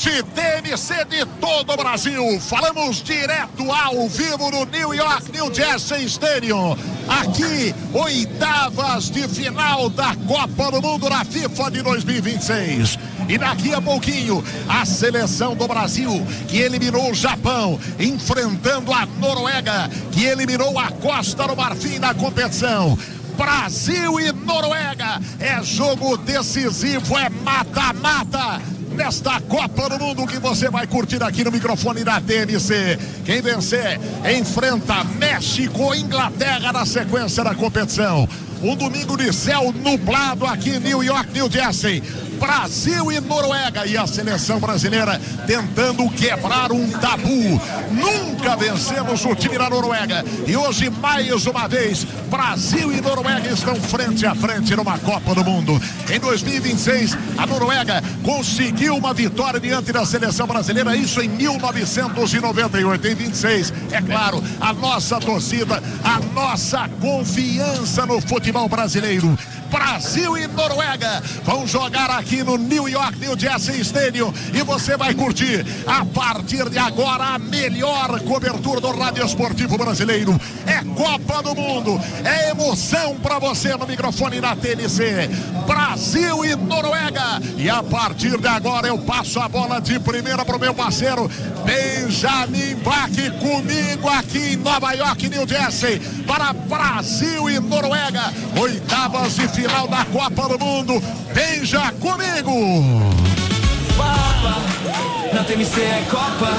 de TMC de todo o Brasil. Falamos direto ao vivo no New York, New Jersey Stadium. Aqui, oitavas de final da Copa do Mundo na FIFA de 2026. E daqui a pouquinho, a seleção do Brasil, que eliminou o Japão, enfrentando a Noruega, que eliminou a Costa do Marfim na competição. Brasil e Noruega, é jogo decisivo, é mata-mata nesta Copa do Mundo que você vai curtir aqui no microfone da TMC. Quem vencer enfrenta México ou Inglaterra na sequência da competição. Um domingo de céu nublado aqui em New York, New Jersey. Brasil e Noruega, e a seleção brasileira tentando quebrar um tabu. Nunca vencemos o time da Noruega e hoje mais uma vez Brasil e Noruega estão frente a frente numa Copa do Mundo. Em 2026 a Noruega conseguiu uma vitória diante da seleção brasileira, isso em 1998. Em 26, é claro, a nossa torcida, a nossa confiança no futebol brasileiro. Brasil e Noruega vão jogar aqui no New York, New Jersey Stadium, e você vai curtir a partir de agora a melhor cobertura do rádio esportivo brasileiro. É Copa do Mundo, é emoção para você no microfone da TNC. Brasil e Noruega, e a partir de agora eu passo a bola de primeira pro meu parceiro Benjamin Bach, comigo aqui em Nova York, New Jersey, para Brasil e Noruega, oitavas de final da Copa do Mundo. Benja, comigo! Fala, na TMC é Copa.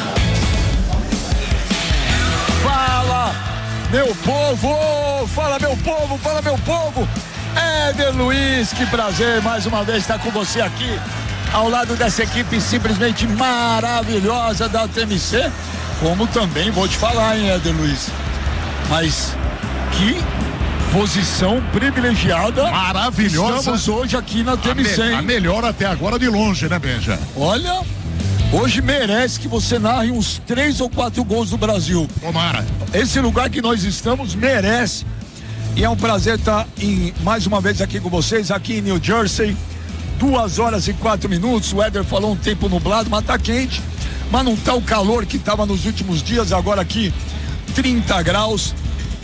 Fala, meu povo! Fala, meu povo! Fala, meu povo! Éder Luiz, que prazer mais uma vez estar com você aqui ao lado dessa equipe simplesmente maravilhosa da TMC, como também vou te falar, hein, Éder Luiz, mas que posição privilegiada, maravilhosa, estamos hoje aqui na TMC. A melhor até agora de longe, né, Benja? Olha, hoje merece que você narre uns 3 ou 4 gols do Brasil. Tomara. Esse lugar que nós estamos merece. E é um prazer estar mais uma vez aqui com vocês, aqui em New Jersey. 2 horas e 4 minutos. O Éder falou um tempo nublado, mas tá quente. Mas não tá o calor que tava nos últimos dias. Agora aqui 30 graus.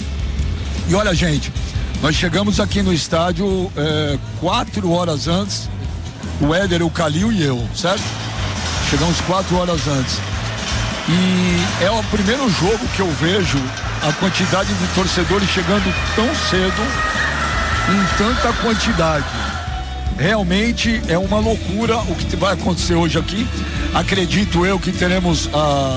E olha, gente, nós chegamos aqui no estádio 4 horas antes. O Éder, o Calil e eu, certo? Chegamos 4 horas antes. E é o primeiro jogo que eu vejo a quantidade de torcedores chegando tão cedo, em tanta quantidade. Realmente é uma loucura o que vai acontecer hoje aqui. Acredito eu que teremos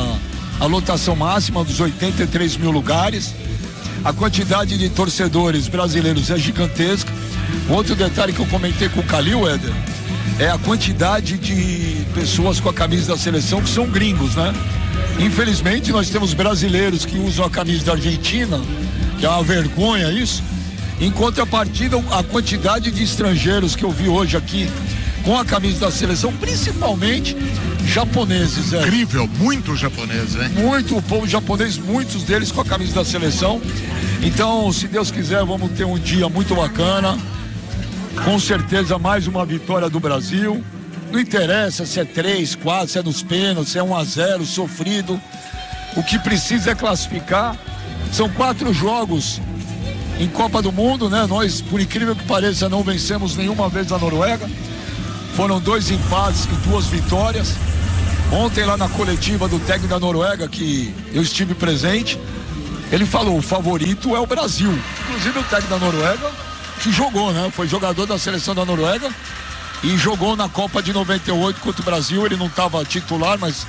a lotação máxima dos 83 mil lugares. A quantidade de torcedores brasileiros é gigantesca. Outro detalhe que eu comentei com o Calil, Éder, é a quantidade de pessoas com a camisa da seleção que são gringos, né? Infelizmente nós temos brasileiros que usam a camisa da Argentina, que é uma vergonha isso. Em contrapartida, a quantidade de estrangeiros que eu vi hoje aqui com a camisa da seleção, principalmente japoneses. Incrível, muitos japoneses, hein? Muito, o povo japonês, muitos deles com a camisa da seleção. Então, se Deus quiser, vamos ter um dia muito bacana. Com certeza, mais uma vitória do Brasil. Não interessa se é 3, 4, se é nos pênaltis, se é 1-0, sofrido. O que precisa é classificar. São 4 jogos em Copa do Mundo, né? Nós, por incrível que pareça, não vencemos nenhuma vez a Noruega. Foram 2 empates e 2 vitórias. Ontem lá na coletiva do técnico da Noruega, que eu estive presente, ele falou, o favorito é o Brasil. Inclusive o técnico da Noruega, que jogou, né? Foi jogador da seleção da Noruega e jogou na Copa de 98 contra o Brasil. Ele não estava titular, mas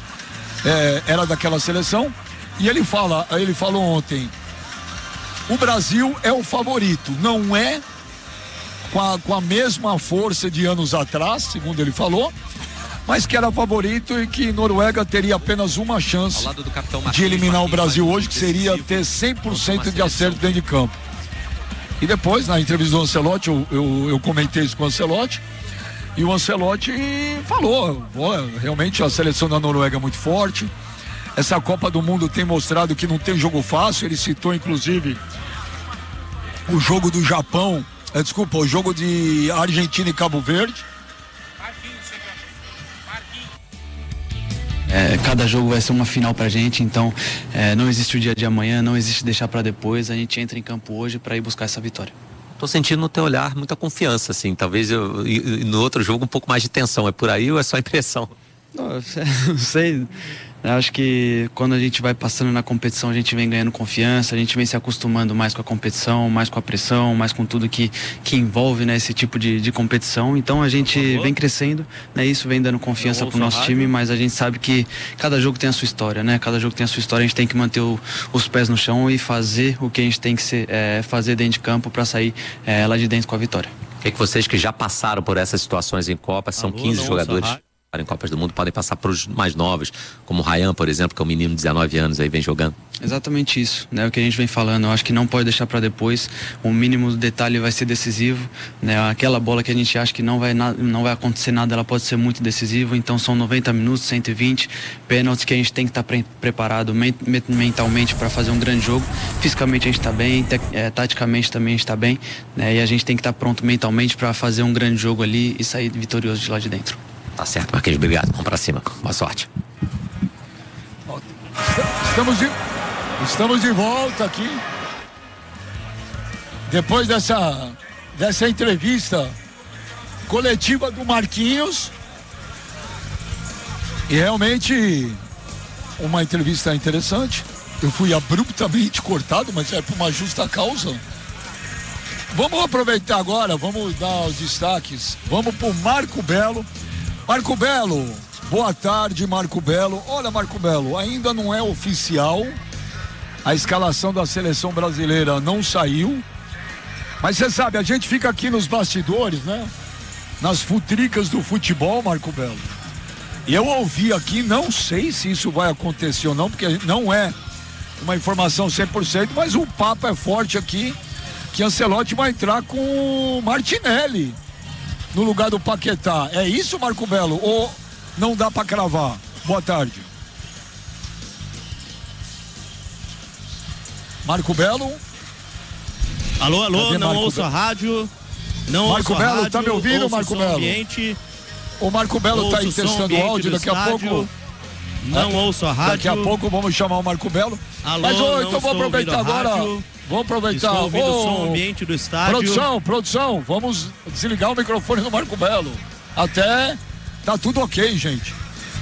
era daquela seleção. E ele falou ontem, o Brasil é o favorito, não é com a mesma força de anos atrás, segundo ele falou, mas que era favorito e que Noruega teria apenas uma chance de eliminar o Brasil hoje, que seria ter 100% de acerto dentro de campo. E depois, na entrevista do Ancelotti, eu comentei isso com o Ancelotti, e o Ancelotti falou, realmente a seleção da Noruega é muito forte, essa Copa do Mundo tem mostrado que não tem jogo fácil. Ele citou inclusive o jogo do Japão, o jogo de Argentina e Cabo Verde. Cada jogo vai ser uma final pra gente, então não existe o dia de amanhã, não existe deixar pra depois, a gente entra em campo hoje pra ir buscar essa vitória. Tô sentindo no teu olhar muita confiança, assim, talvez no outro jogo um pouco mais de tensão, é por aí ou é só impressão? Não sei, eu acho que quando a gente vai passando na competição a gente vem ganhando confiança, a gente vem se acostumando mais com a competição, mais com a pressão, mais com tudo que envolve, né, esse tipo de competição, então a gente vem crescendo, né, isso vem dando confiança pro nosso time, mas a gente sabe que cada jogo tem a sua história, né, cada jogo tem a sua história, a gente tem que manter os pés no chão e fazer o que a gente tem que fazer dentro de campo para sair lá de dentro com a vitória. O que vocês que já passaram por essas situações em Copa, são 15 jogadores em Copas do Mundo, podem passar para os mais novos, como o Ryan, por exemplo, que é um menino de 19 anos aí, vem jogando. Exatamente isso, né? O que a gente vem falando, eu acho que não pode deixar para depois, o mínimo detalhe vai ser decisivo, né? Aquela bola que a gente acha que não vai acontecer nada, ela pode ser muito decisiva, então são 90 minutos, 120 pênaltis que a gente tem que estar preparado mentalmente para fazer um grande jogo. Fisicamente a gente está bem, taticamente também a gente está bem, né? E a gente tem que estar pronto mentalmente para fazer um grande jogo ali e sair vitorioso de lá de dentro. Tá certo, Marquinhos, obrigado. Vamos pra cima. Boa sorte. Estamos de volta aqui. Depois dessa entrevista coletiva do Marquinhos. E realmente uma entrevista interessante. Eu fui abruptamente cortado, mas é por uma justa causa. Vamos aproveitar agora, vamos dar os destaques. Vamos pro Marco Belo. Marco Belo, boa tarde, Marco Belo. Olha, Marco Belo, ainda não é oficial, a escalação da seleção brasileira não saiu, mas você sabe, a gente fica aqui nos bastidores, né? Nas futricas do futebol, Marco Belo. E eu ouvi aqui, não sei se isso vai acontecer ou não, porque não é uma informação 100%, mas o papo é forte aqui, que Ancelotti vai entrar com o Martinelli no lugar do Paquetá. É isso, Marco Belo? Ou não dá pra cravar? Boa tarde. Marco Belo? Alô, Cadê não Marco ouço Belo? a rádio. Não Marco ouço a Belo, rádio, tá me ouvindo, Marco Belo? Ambiente, O Marco Belo tá aí ouço testando o áudio, daqui a pouco. Não ouço a rádio. Daqui a pouco vamos chamar o Marco Belo. Alô, mas então vou estou aproveitar ouvindo a agora. rádio. Vamos aproveitar. Estou ouvindo o som ambiente do estádio. Produção, vamos desligar o microfone do Marco Belo. Até tá tudo ok, gente.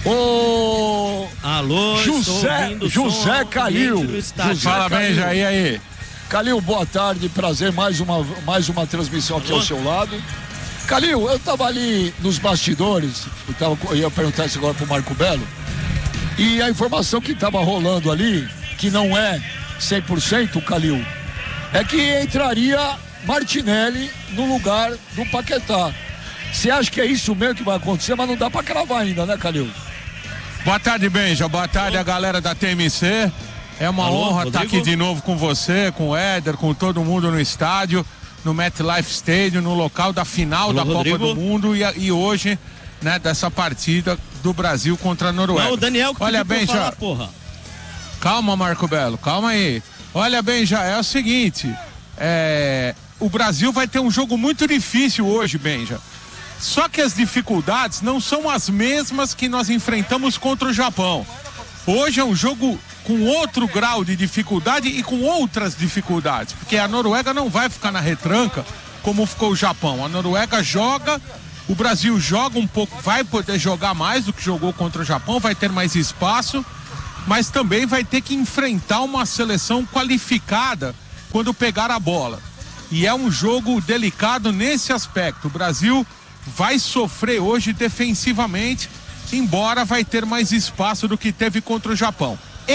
Alô, José Calil. Fala bem, já, e aí? Calil, boa tarde, prazer, mais uma transmissão aqui ao seu lado. Calil, eu tava ali nos bastidores, eu ia perguntar isso agora pro Marco Belo, e a informação que tava rolando ali, que não é 100%, Calil, é que entraria Martinelli no lugar do Paquetá. Você acha que é isso mesmo que vai acontecer, mas não dá pra cravar ainda, né, Calil? Boa tarde, Benja, boa tarde a galera da TMC. É uma honra estar aqui de novo com você, com o Éder, com todo mundo no estádio, no MetLife Stadium, no local da final da Copa do Mundo e hoje, né, dessa partida do Brasil contra a Noruega. Não, o Daniel que olha bem, já. Calma, Marco Belo, calma aí. Olha bem, já é o seguinte, o Brasil vai ter um jogo muito difícil hoje, Benja. Só que as dificuldades não são as mesmas que nós enfrentamos contra o Japão. Hoje é um jogo com outro grau de dificuldade e com outras dificuldades, porque a Noruega não vai ficar na retranca como ficou o Japão. A Noruega joga, o Brasil joga um pouco, vai poder jogar mais do que jogou contra o Japão, vai ter mais espaço, mas também vai ter que enfrentar uma seleção qualificada quando pegar a bola. E é um jogo delicado nesse aspecto. O Brasil vai sofrer hoje defensivamente, embora vai ter mais espaço do que teve contra o Japão.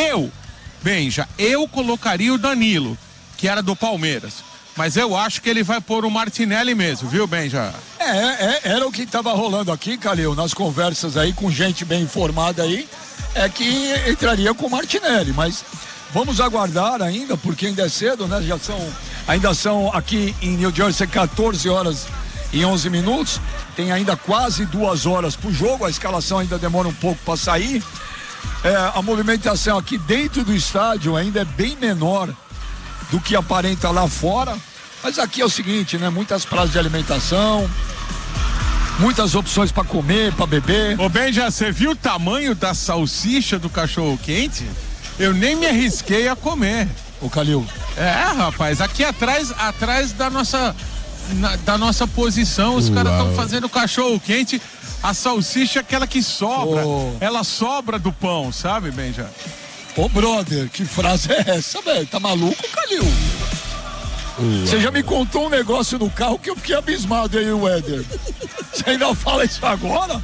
Eu colocaria o Danilo, que era do Palmeiras, mas eu acho que ele vai pôr o Martinelli mesmo, viu, Benja? Era o que estava rolando aqui, Calil, nas conversas aí com gente bem informada aí, é que entraria com o Martinelli, mas vamos aguardar ainda, porque ainda é cedo, né? Ainda são aqui em New Jersey 14 horas e 11 minutos, tem ainda quase 2 horas pro jogo, a escalação ainda demora um pouco para sair. A movimentação aqui dentro do estádio ainda é bem menor do que aparenta lá fora, mas aqui é o seguinte, né? Muitas praças de alimentação, muitas opções para comer, para beber. Ô Benja, você viu o tamanho da salsicha do cachorro quente? Eu nem me arrisquei a comer. Ô Calil. Rapaz, aqui atrás da nossa posição, os caras estão fazendo cachorro quente. A salsicha é aquela que sobra. Ela sobra do pão, sabe, Benja? Ô brother, que frase é essa, velho? Tá maluco, Calil? Você já me contou um negócio no carro que eu fiquei abismado aí, Éder. Você ainda fala isso agora?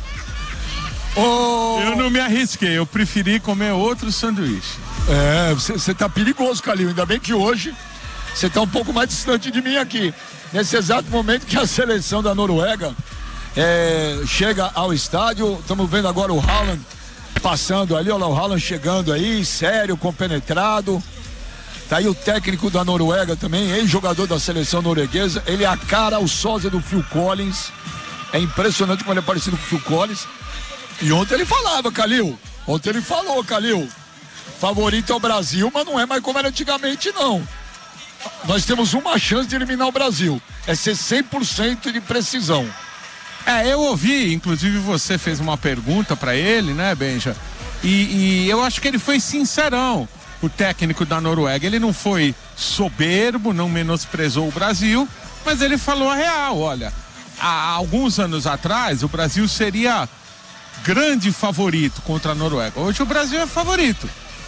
Eu não me arrisquei, eu preferi comer outro sanduíche. Você tá perigoso, Calil. Ainda bem que hoje você tá um pouco mais distante de mim aqui. Nesse exato momento que a seleção da Noruega chega ao estádio, estamos vendo agora o Haaland passando ali, olha lá o Haaland chegando aí, sério, compenetrado. Tá aí o técnico da Noruega também, ex-jogador da seleção norueguesa. Ele é a cara, o sósia do Phil Collins. É impressionante como ele é parecido com o Phil Collins. E ontem ele falava, Calil. Ontem ele falou, Calil. Favorito é o Brasil, mas não é mais como era antigamente, não. Nós temos uma chance de eliminar o Brasil. É ser 100% de precisão. Eu ouvi, inclusive você fez uma pergunta pra ele, né, Benja? E eu acho que ele foi sincerão. O técnico da Noruega, ele não foi soberbo, não menosprezou o Brasil, mas ele falou a real, olha, há alguns anos atrás o Brasil seria grande favorito contra a Noruega. Hoje o Brasil é favorito.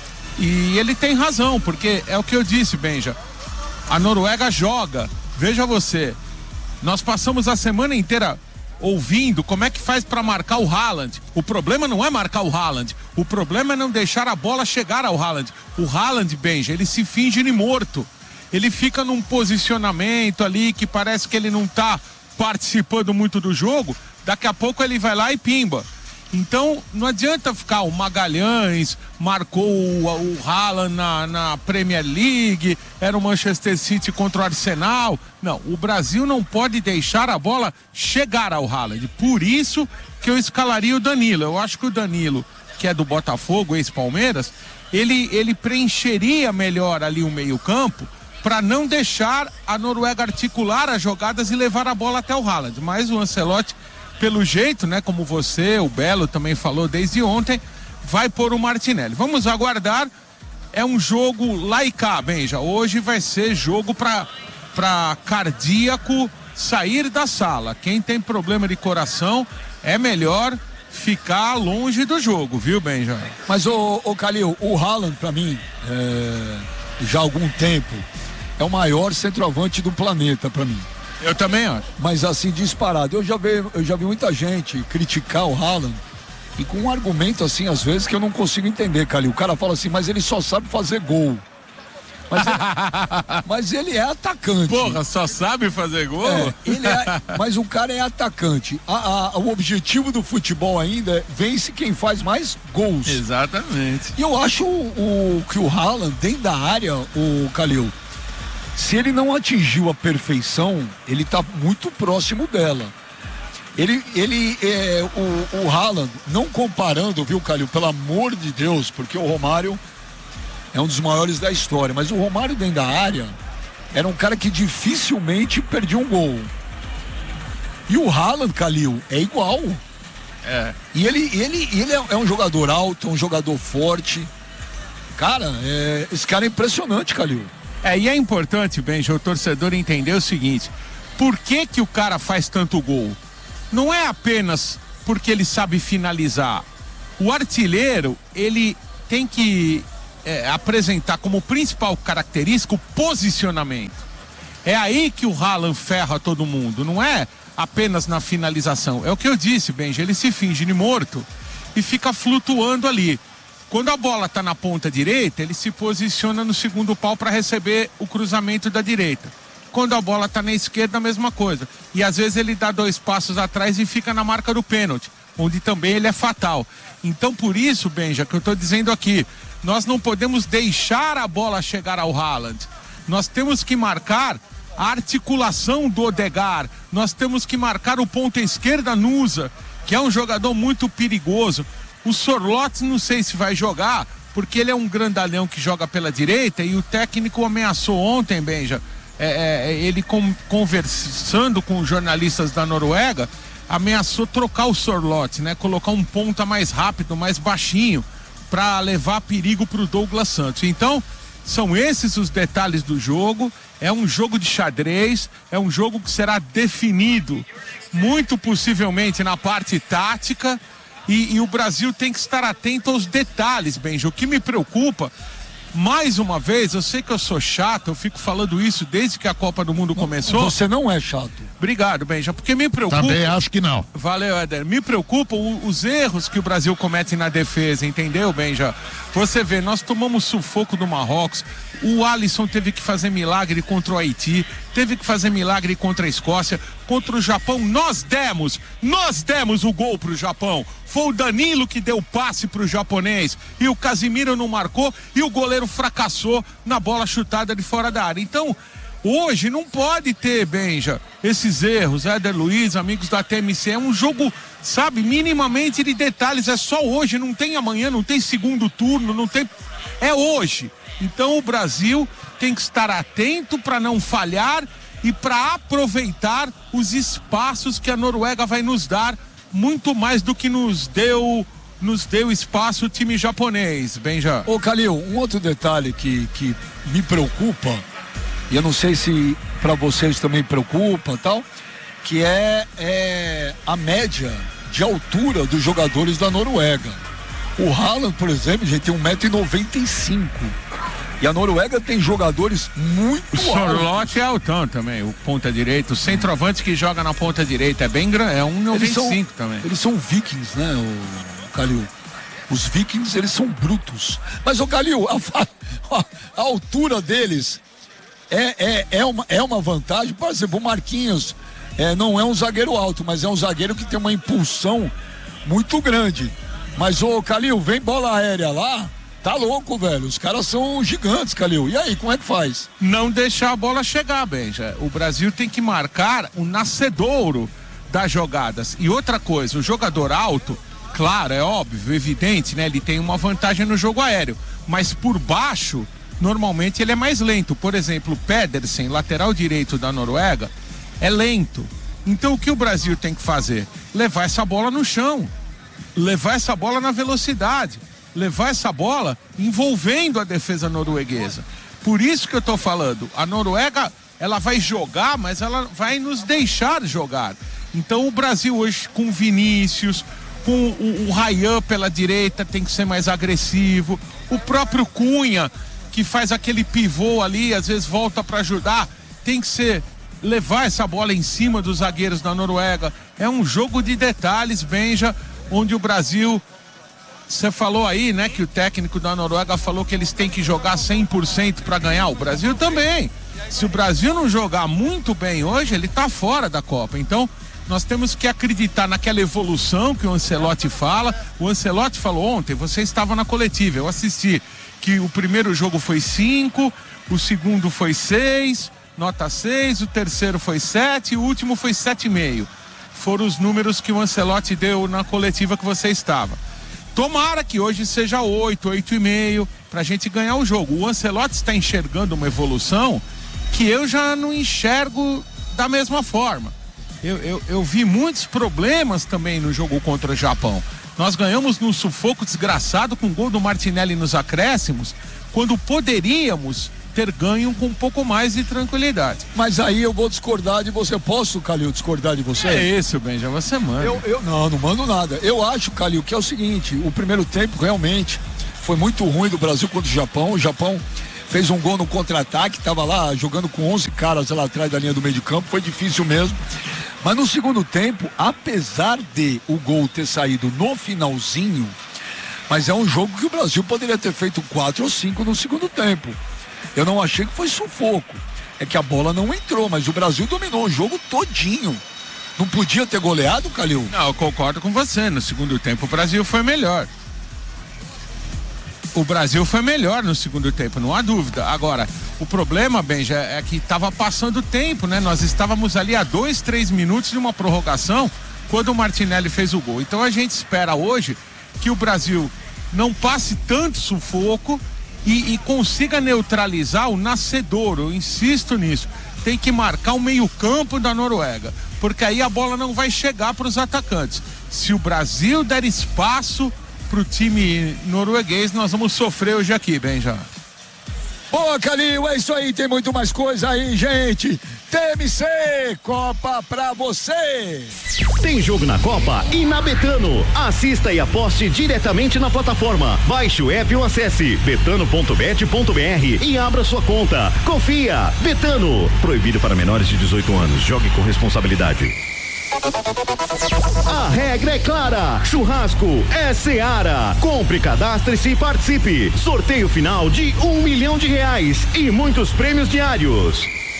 E ele tem razão, porque é o que eu disse, Benja, a Noruega joga, veja você, nós passamos a semana inteira ouvindo como é que faz para marcar o Haaland. O problema não é marcar o Haaland, o problema é não deixar a bola chegar ao Haaland. O Haaland, Benja, ele se finge de morto. Ele fica num posicionamento ali que parece que ele não tá participando muito do jogo. Daqui a pouco ele vai lá e pimba. Então não adianta ficar, o Magalhães marcou o Haaland na Premier League, era o Manchester City contra o Arsenal. Não, o Brasil não pode deixar a bola chegar ao Haaland. Por isso que eu escalaria o Danilo. Eu acho que o Danilo, que é do Botafogo, ex-Palmeiras, ele preencheria melhor ali o meio-campo para não deixar a Noruega articular as jogadas e levar a bola até o Haaland. Mas o Ancelotti, pelo jeito, né, como você, o Belo também falou desde ontem, vai pôr o Martinelli. Vamos aguardar. É um jogo lá e cá, Benja. Hoje vai ser jogo para cardíaco sair da sala. Quem tem problema de coração é melhor ficar longe do jogo, viu, Benja? Mas, ô Calil, o Haaland, pra mim, já há algum tempo, é o maior centroavante do planeta, pra mim. Eu também acho. Mas assim, disparado. Eu já vi muita gente criticar o Haaland e com um argumento assim, às vezes, que eu não consigo entender, Calil. O cara fala assim, mas ele só sabe fazer gol. Mas ele é atacante. Porra, só sabe fazer gol? Mas o cara é atacante. O objetivo do futebol ainda é vence quem faz mais gols. Exatamente. E eu acho que o Haaland, dentro da área, o Calil, se ele não atingiu a perfeição, ele tá muito próximo dela. O Haaland, não comparando, viu, Calil, pelo amor de Deus, porque o Romário é um dos maiores da história, mas o Romário dentro da área era um cara que dificilmente perdia um gol. E o Haaland, Calil, é igual. E ele é um jogador alto, um jogador forte. Cara, esse cara é impressionante, Calil. E é importante, Benja, o torcedor entender o seguinte: por que o cara faz tanto gol? Não é apenas porque ele sabe finalizar. O artilheiro, ele tem que apresentar como principal característica o posicionamento. É aí que o Haaland ferra todo mundo, não é apenas na finalização. É o que eu disse, Benja, ele se finge de morto e fica flutuando ali. Quando a bola está na ponta direita, ele se posiciona no segundo pau para receber o cruzamento da direita. Quando a bola está na esquerda, a mesma coisa. E às vezes ele dá 2 passos atrás e fica na marca do pênalti, onde também ele é fatal. Então por isso, Benja, que eu estou dizendo aqui, nós não podemos deixar a bola chegar ao Haaland. Nós temos que marcar a articulação do Odegaard. Nós temos que marcar o ponta esquerda Nusa, que é um jogador muito perigoso. O Sorloth não sei se vai jogar, porque ele é um grandalhão que joga pela direita e o técnico ameaçou ontem, Benja, ele conversando com os jornalistas da Noruega, ameaçou trocar o Sorloth, né? Colocar um ponta mais rápido, mais baixinho, para levar perigo para o Douglas Santos. Então, são esses os detalhes do jogo. É um jogo de xadrez, é um jogo que será definido muito possivelmente na parte tática, e o Brasil tem que estar atento aos detalhes, Benja. O que me preocupa, mais uma vez, eu sei que eu sou chato, eu fico falando isso desde que a Copa do Mundo começou. Você não é chato. Obrigado, Benja, porque me preocupa... Também acho que não. Valeu, Éder. Me preocupam os erros que o Brasil comete na defesa, entendeu, Benja? Você vê, nós tomamos sufoco do Marrocos, o Alisson teve que fazer milagre contra o Haiti, teve que fazer milagre contra a Escócia, contra o Japão, nós demos o gol pro Japão. Foi o Danilo que deu o passe pro japonês, e o Casimiro não marcou, e o goleiro fracassou na bola chutada de fora da área. Então, hoje não pode ter, Benja, esses erros. Éder Luiz, amigos da TMC, é um jogo, sabe, minimamente de detalhes, é só hoje, não tem amanhã, não tem segundo turno, não tem... É hoje. Então o Brasil tem que estar atento para não falhar e para aproveitar os espaços que a Noruega vai nos dar, muito mais do que nos deu espaço o time japonês, Benja. Ô Calil, um outro detalhe que me preocupa, e eu não sei se para vocês também preocupa, tal, que é a média de altura dos jogadores da Noruega. O Haaland, por exemplo, já tem 1,95 m. E a Noruega tem jogadores muito altos. O Sorloth é altão também, o ponta direita. O centroavante que joga na ponta direita é bem grande, é 1,95 também. Eles são vikings, né, o Calil? Os vikings, eles são brutos. Mas, o Calil, a altura deles é uma vantagem. Por exemplo, o Marquinhos não é um zagueiro alto, mas é um zagueiro que tem uma impulsão muito grande. Mas, ô Calil, vem bola aérea lá, tá louco, velho. Os caras são gigantes, Calil. E aí, como é que faz? Não deixar a bola chegar, Benja. O Brasil tem que marcar o nascedouro das jogadas. E outra coisa, o jogador alto, claro, é óbvio, evidente, né? Ele tem uma vantagem no jogo aéreo. Mas por baixo, normalmente ele é mais lento. Por exemplo, o Pedersen, lateral direito da Noruega, é lento. Então o que o Brasil tem que fazer? Levar essa bola no chão. Levar essa bola na velocidade, levar essa bola envolvendo a defesa norueguesa. Por isso que eu tô falando, a Noruega, ela vai jogar, mas ela vai nos deixar jogar. Então o Brasil hoje, com Vinícius, com o Ryan pela direita, tem que ser mais agressivo. O próprio Cunha, que faz aquele pivô ali, às vezes volta para ajudar, tem que levar essa bola em cima dos zagueiros da Noruega. É um jogo de detalhes, Benja, onde o Brasil, você falou aí, né, que o técnico da Noruega falou que eles têm que jogar 100% para ganhar. O Brasil também. Se o Brasil não jogar muito bem hoje, ele tá fora da Copa. Então, nós temos que acreditar naquela evolução que o Ancelotti fala. O Ancelotti falou ontem, você estava na coletiva, eu assisti, que o primeiro jogo foi 5, o segundo foi 6, nota 6, o terceiro foi 7 e o último foi 7,5. Foram os números que o Ancelotti deu na coletiva que você estava. Tomara que hoje seja 8, 8,5, pra gente ganhar o jogo. O Ancelotti está enxergando uma evolução que eu já não enxergo da mesma forma. Eu vi muitos problemas também no jogo contra o Japão. Nós ganhamos num sufoco desgraçado com o gol do Martinelli nos acréscimos, quando poderíamos ter ganho com um pouco mais de tranquilidade. Mas aí eu vou discordar de você. Posso, Calil, discordar de você? É isso, Benja, você manda. Eu não mando nada. Eu acho, Calil, que é o seguinte, o primeiro tempo realmente foi muito ruim do Brasil contra o Japão. O Japão fez um gol no contra-ataque, estava lá jogando com 11 caras lá atrás da linha do meio de campo, foi difícil mesmo. Mas no segundo tempo, apesar de o gol ter saído no finalzinho, mas é um jogo que o Brasil poderia ter feito 4 ou 5 no segundo tempo. Eu não achei que foi sufoco. É que a bola não entrou, mas o Brasil dominou o jogo todinho. Não podia ter goleado, Calil? Não, eu concordo com você. No segundo tempo o Brasil foi melhor. O Brasil foi melhor no segundo tempo, não há dúvida. Agora, o problema, Benja, é que estava passando o tempo, né? Nós estávamos ali a 2, 3 minutos de uma prorrogação quando o Martinelli fez o gol. Então a gente espera hoje que o Brasil não passe tanto sufoco e consiga neutralizar o nascedouro. Eu insisto nisso. Tem que marcar o meio-campo da Noruega. porque aí a bola não vai chegar para os atacantes. Se o Brasil der espaço para o time norueguês, nós vamos sofrer hoje aqui, Benja. Boa, Calil, é isso aí, tem muito mais coisa aí, gente. TMC, Copa pra você. Tem jogo na Copa e na Betano. Assista e aposte diretamente na plataforma. Baixe o app ou acesse betano.bet.br e abra sua conta. Confia, Betano. Proibido para menores de 18 anos. Jogue com responsabilidade. A regra é clara, churrasco é Seara. Compre, cadastre-se e participe. Sorteio final de R$1 milhão e muitos prêmios diários.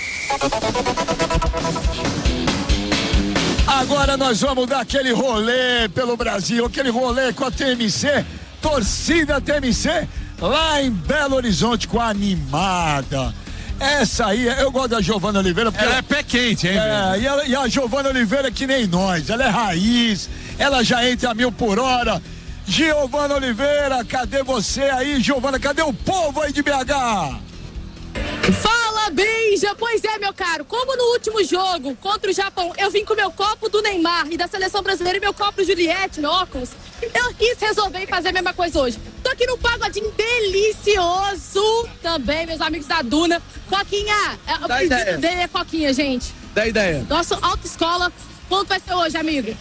Agora nós vamos dar aquele rolê pelo Brasil, aquele rolê com a TMC, torcida TMC, lá em Belo Horizonte com a animada. Essa aí, eu gosto da Giovana Oliveira porque ela é pé quente, hein? E a Giovana Oliveira é que nem nós, ela é raiz, ela já entra a 1000 por hora. Giovana Oliveira, cadê você aí, Giovana? Cadê o povo aí de BH? Fala, Benja! Pois é, meu caro, como no último jogo contra o Japão eu vim com meu copo do Neymar e da seleção brasileira e meu copo Juliette, meu óculos, eu quis resolver fazer a mesma coisa hoje. Tô aqui num pagodinho delicioso também, meus amigos da Duna. Coquinha, o pedido dele é Coquinha, gente. Dá ideia. Nossa autoescola, quanto vai ser hoje, amigo?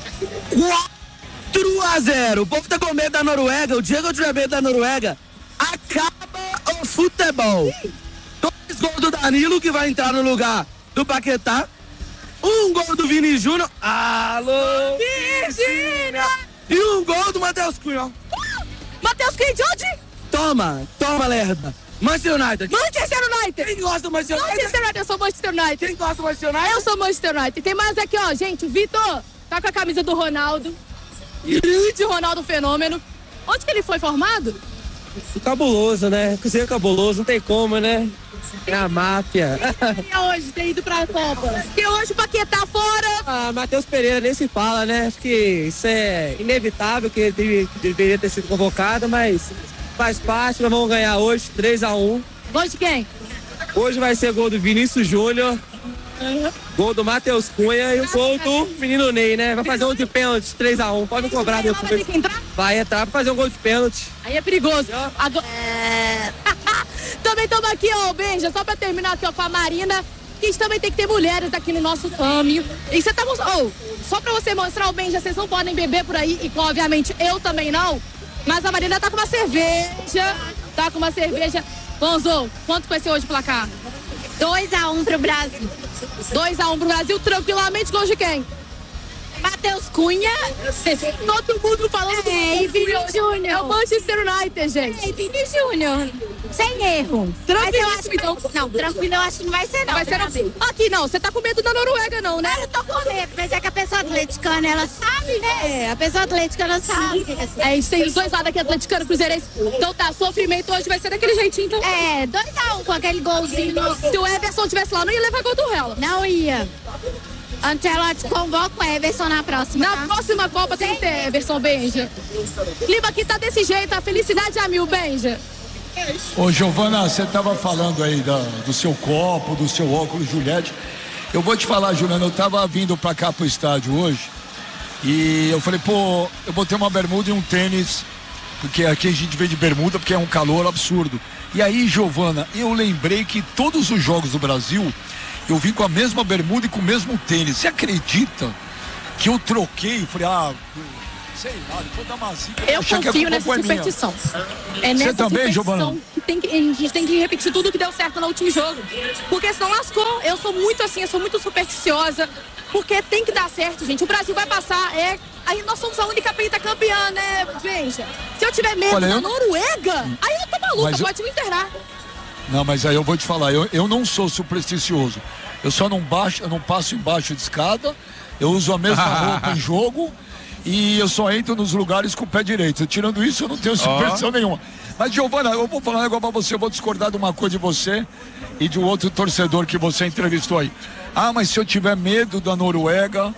4-0. O povo tá com medo da Noruega, o Diego tiver medo da Noruega, acaba o futebol. 2 gols do Danilo, que vai entrar no lugar do Paquetá. 1 gol do Vini Júnior. Alô, Virgínia! E 1 gol do Matheus Cunha. Matheus Cunha de onde? Toma, lerda. Manchester United. Manchester United. Quem gosta do Manchester United? Manchester United, eu sou Manchester United. Quem gosta do Manchester United? Eu sou Manchester United. Tem mais aqui, ó, gente, o Vitor tá com a camisa do Ronaldo. Grande Ronaldo Fenômeno. Onde que ele foi formado? Cabuloso, né? Cruzeiro cabuloso, não tem como, né? É a máfia. E hoje tem ido pra Copa? E hoje o Paquetá fora. Ah, Matheus Pereira nem se fala, né? Acho que isso é inevitável, que ele deveria ter sido convocado, mas faz parte, nós vamos ganhar hoje, 3-1. Gol de quem? Hoje vai ser gol do Vinícius Júnior, gol do Matheus Cunha e o gol do menino Ney, né? Vai fazer um de pênalti, 3-1. Pode me cobrar depois. Vai ter que entrar? Vai entrar pra fazer um gol de pênalti. Aí é perigoso. Também estamos aqui, ó, Benja, só pra terminar aqui, ó, com a Marina. Que a gente também tem que ter mulheres aqui no nosso caminho. E você tá mostrando, só pra você mostrar, o Benja, vocês não podem beber por aí, e obviamente eu também não. Mas a Marina tá com uma cerveja. Gonzo, quanto vai ser hoje o placar? 2-1 pro Brasil. 2-1 pro Brasil, tranquilamente. Gol de quem? Matheus Cunha. Todo mundo falando do Vini Júnior. É o Manchester United, gente. Vini Júnior. Sem erro. Tranquilíssimo, então. Não, tranquilo eu acho que não vai ser, não. Vai ser não. Aqui não, você tá com medo da Noruega, não, né? Eu tô com medo, mas é que a pessoa atleticana, ela sabe, né? É, a pessoa atleticana sabe. A gente tem os dois lados aqui, atleticano, cruzeirense. Então tá, sofrimento hoje vai ser daquele jeitinho, então. 2-1 com aquele golzinho. Se o Everson tivesse lá, não ia levar gol do Real. Não ia. Ancelotti convoca o Everson na próxima. Na próxima Copa tem que ter Everson, Benja. Clima aqui tá desse jeito, a felicidade é a 1000, Benja. Ô, Giovana, você tava falando aí do seu copo, do seu óculos Juliette. Eu vou te falar, Juliana, eu tava vindo pra cá pro estádio hoje e eu falei, pô, eu botei uma bermuda e um tênis, porque aqui a gente vem de bermuda porque é um calor absurdo. E aí, Giovana, eu lembrei que todos os jogos do Brasil eu vim com a mesma bermuda e com o mesmo tênis. Você acredita que eu troquei? Falei, sei lá, depois da Mazica. Eu confio nessa superstição. É nessa também, superstição que a gente tem que repetir tudo que deu certo no último jogo. Porque senão lascou. Eu sou muito assim, eu sou muito supersticiosa. Porque tem que dar certo, gente. O Brasil vai passar. Aí nós somos a única pentacampeã, né, Benja? Se eu tiver medo da Noruega, aí eu tô maluca, pode me internar. Não, mas aí eu vou te falar, eu não sou supersticioso. Eu só não passo embaixo de escada, eu uso a mesma roupa em jogo e eu só entro nos lugares com o pé direito. Tirando isso, eu não tenho superstição nenhuma. Mas, Giovana, eu vou falar um negócio pra você, eu vou discordar de uma coisa de você e de um outro torcedor que você entrevistou aí. Mas se eu tiver medo da Noruega,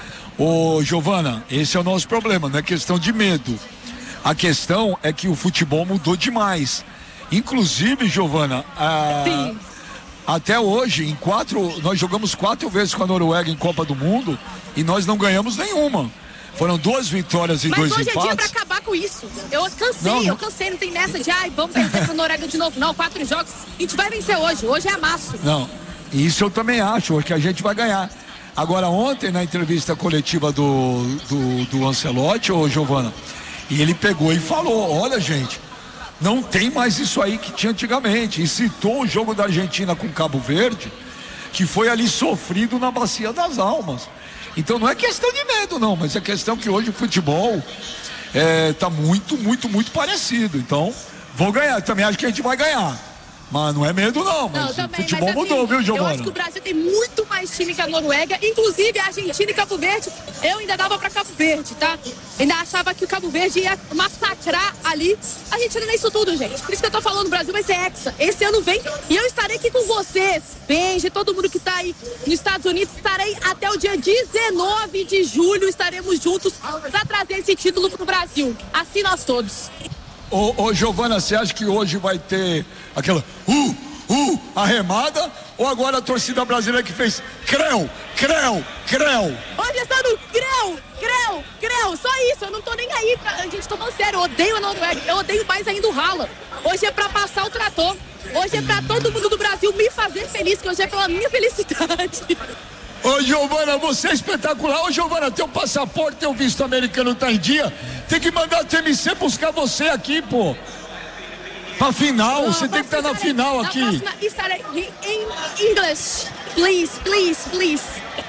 Giovana, esse é o nosso problema, não é questão de medo. A questão é que o futebol mudou demais. Inclusive, Giovana, Até hoje, nós jogamos 4 vezes com a Noruega em Copa do Mundo e nós não ganhamos nenhuma. Foram 2 vitórias e 2 empates. Mas hoje é dia pra acabar com isso. Eu cansei, não tem nessa de, vamos perder pra Noruega de novo. Não, 4 jogos, a gente vai vencer hoje é amasso. Não, isso eu também acho, que a gente vai ganhar. Agora, ontem, na entrevista coletiva do Ancelotti, Giovana, e ele pegou e falou, olha, gente, não tem mais isso aí que tinha antigamente. E citou o jogo da Argentina com Cabo Verde, que foi ali sofrido na Bacia das Almas. Então não é questão de medo, não, mas é questão que hoje o futebol tá muito, muito, muito parecido. Então, vou ganhar, também acho que a gente vai ganhar. Mas não é medo, não. Mas também, o futebol mudou, viu, Giovana? Eu acho que o Brasil tem muito mais time que a Noruega. Inclusive, a Argentina e Cabo Verde, eu ainda dava pra Cabo Verde, tá? Ainda achava que o Cabo Verde ia massacrar ali. A Argentina não é isso tudo, gente. Por isso que eu tô falando, o Brasil vai ser hexa. Esse ano vem e eu estarei aqui com vocês, Benji, todo mundo que tá aí nos Estados Unidos. Estarei até o dia 19 de julho. Estaremos juntos pra trazer esse título pro Brasil. Assim nós todos. Ô, Giovana, você acha que hoje vai ter aquela arremada? Ou agora a torcida brasileira que fez creu? Hoje está no creu, só isso, eu não tô nem aí gente, tô falando sério, eu odeio a Noruega, eu odeio mais ainda o Haaland. Hoje é pra passar o trator, hoje é pra todo mundo do Brasil me fazer feliz, que hoje é pela minha felicidade. Ô, Giovana, você é espetacular. Ô, Giovana, teu passaporte, teu visto americano tá em dia. Tem que mandar a TMC buscar você aqui, pô. Pra final, você tem que estar na final aqui. Na próxima estarei em English. Please.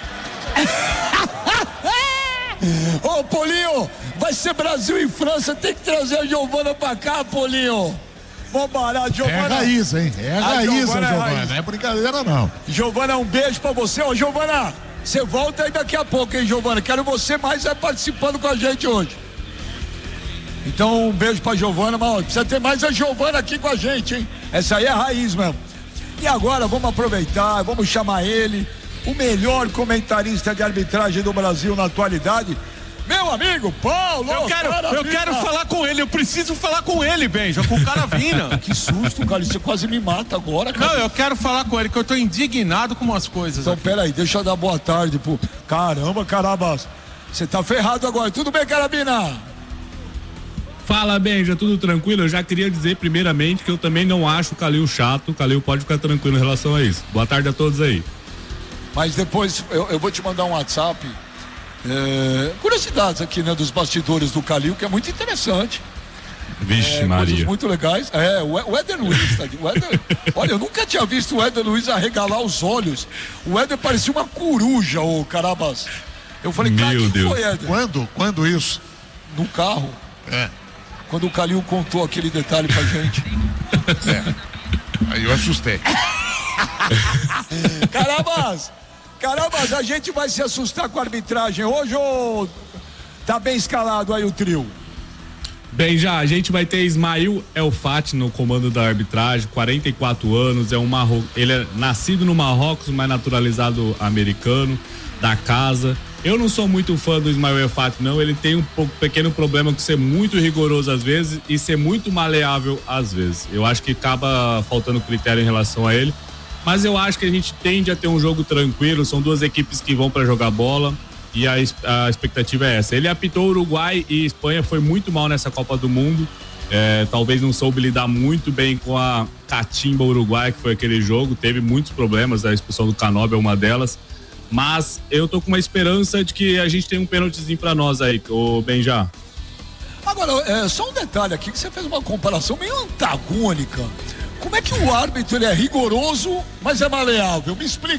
Ô, Paulinho, vai ser Brasil e França, tem que trazer a Giovana pra cá, Paulinho. Vamos parar, Giovana. É raiz, hein? É raiz, Giovana. Não é brincadeira, não. Giovana, um beijo pra você. Ô, Giovana, você volta aí daqui a pouco, hein, Giovana? Quero você mais participando com a gente hoje. Então, um beijo pra Giovana, mas precisa ter mais a Giovana aqui com a gente, hein? Essa aí é a raiz mesmo. E agora, vamos aproveitar, vamos chamar ele, o melhor comentarista de arbitragem do Brasil na atualidade, meu amigo Paulo. Eu quero falar com ele, eu preciso falar com ele, Benja, com o Caravina. Que susto, cara, você quase me mata agora, cara. Não, eu quero falar com ele, que eu tô indignado com umas coisas. Então, peraí, deixa eu dar boa tarde pro... Caramba, Carabas, você tá ferrado agora. Tudo bem, Carabina? Fala, Benja, tudo tranquilo? Eu já queria dizer primeiramente que eu também não acho o Calil chato. O Calil pode ficar tranquilo em relação a isso. Boa tarde a todos aí. Mas depois eu vou te mandar um WhatsApp. Curiosidades aqui, né, dos bastidores do Calil, que é muito interessante. Vixe, Maria. Coisas muito legais. O Éder Luiz tá aqui. Olha, eu nunca tinha visto o Éder Luiz arregalar os olhos. O Éder parecia uma coruja, ô Carabas. Eu falei, cara, que foi, Éder? Quando isso? No carro. Quando o Calil contou aquele detalhe pra gente. Aí eu assustei. Carabas, a gente vai se assustar com a arbitragem hoje ou tá bem escalado aí o trio? Bem, já, a gente vai ter Ismail El Fati no comando da arbitragem, 44 anos, ele é nascido no Marrocos, mas naturalizado americano, da casa. Eu não sou muito fã do Ismail El Fati, não. Ele tem um pequeno problema com ser muito rigoroso às vezes e ser muito maleável às vezes. Eu acho que acaba faltando critério em relação a ele. Mas eu acho que a gente tende a ter um jogo tranquilo. São duas equipes que vão para jogar bola e a expectativa é essa. Ele apitou Uruguai e Espanha, foi muito mal nessa Copa do Mundo. Talvez não soube lidar muito bem com a catimba uruguaia, que foi aquele jogo. Teve muitos problemas, a expulsão do Canobi é uma delas. Mas eu tô com uma esperança de que a gente tem um pênaltizinho pra nós aí, ô Benja. Agora, só um detalhe aqui, que você fez uma comparação meio antagônica. Como é que o árbitro ele é rigoroso, mas é maleável? Me explica.